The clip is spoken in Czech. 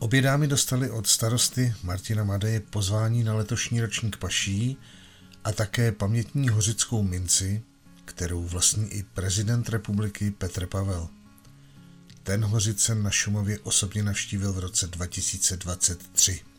Obě dámy dostaly od starosty Martina Madeje pozvání na letošní ročník paší a také pamětní hořickou minci, kterou vlastní i prezident republiky Petr Pavel. Ten Hořice na Šumavě osobně navštívil v roce 2023.